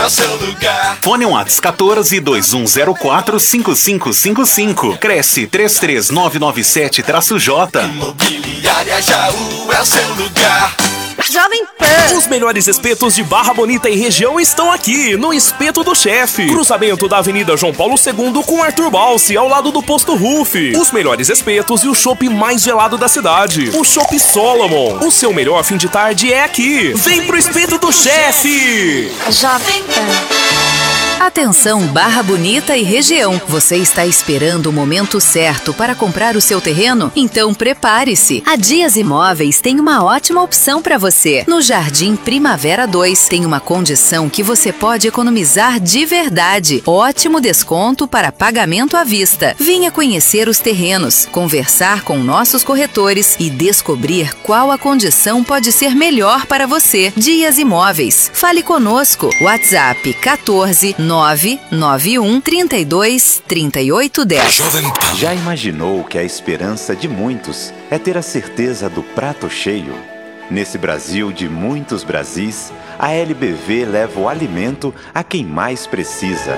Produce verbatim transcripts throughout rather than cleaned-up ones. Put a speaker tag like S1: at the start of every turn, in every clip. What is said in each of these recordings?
S1: é o seu lugar.
S2: Fone Whats quatorze, dois um zero quatro, cinco cinco cinco cinco. Cresce três três nove nove sete J.
S1: Imobiliária Jaú é o seu lugar.
S3: Jovem Pan.
S4: Os melhores espetos de Barra Bonita e região estão aqui, no Espeto do Chefe. Cruzamento da Avenida João Paulo segundo com Arthur Balsi, ao lado do Posto Rufi. Os melhores espetos e o chopp mais gelado da cidade. O Chopp Solomon. O seu melhor fim de tarde é aqui. Vem pro Espeto do Chefe.
S3: Jovem Pan.
S5: Atenção Barra Bonita e região. Você está esperando o momento certo para comprar o seu terreno? Então prepare-se. A Dias Imóveis tem uma ótima opção para você. No Jardim Primavera dois tem uma condição que você pode economizar de verdade. Ótimo desconto para pagamento à vista. Venha conhecer os terrenos, conversar com nossos corretores e descobrir qual a condição pode ser melhor para você. Dias Imóveis. Fale conosco. WhatsApp quatorze, nove nove um, trinta e dois, trinta e oito, dez.
S6: Já imaginou que a esperança de muitos é ter a certeza do prato cheio? Nesse Brasil de muitos Brasis, a L B V leva o alimento a quem mais precisa.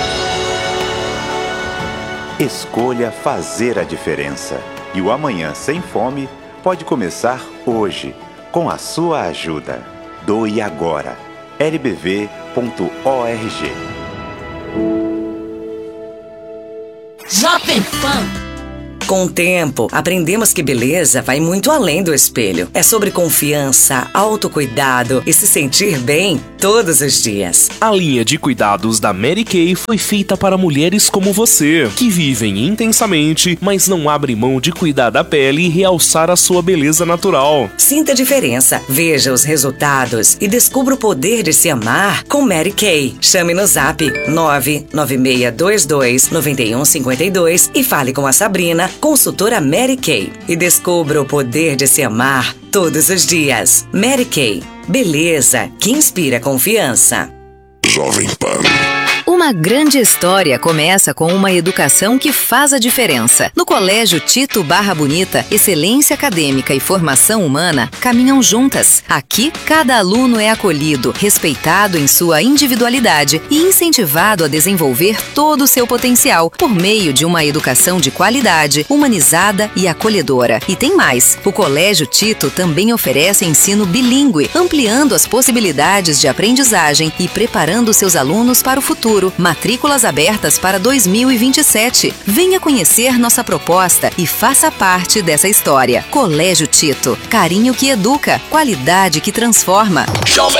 S6: Escolha fazer a diferença. E o amanhã sem fome pode começar hoje, com a sua ajuda. Doe agora. L B V ponto org.
S3: Jovem Pan.
S7: Com o tempo, aprendemos que beleza vai muito além do espelho. É sobre confiança, autocuidado e se sentir bem todos os dias.
S4: A linha de cuidados da Mary Kay foi feita para mulheres como você, que vivem intensamente, mas não abrem mão de cuidar da pele e realçar a sua beleza natural.
S7: Sinta a diferença, veja os resultados e descubra o poder de se amar com Mary Kay. Chame no zap nove nove seis dois dois, nove um cinco dois e fale com a Sabrina, consultora Mary Kay, e descubra o poder de se amar todos os dias. Mary Kay, beleza que inspira confiança.
S1: Jovem Pan.
S5: Uma grande história começa com uma educação que faz a diferença. No Colégio Tito Barra Bonita, excelência acadêmica e formação humana caminham juntas. Aqui, cada aluno é acolhido, respeitado em sua individualidade e incentivado a desenvolver todo o seu potencial por meio de uma educação de qualidade, humanizada e acolhedora. E tem mais, o Colégio Tito também oferece ensino bilíngue, ampliando as possibilidades de aprendizagem e preparando seus alunos para o futuro. Matrículas abertas para dois mil e vinte e sete. Venha conhecer nossa proposta e faça parte dessa história. Colégio Tito. Carinho que educa. Qualidade que transforma.
S1: Jovem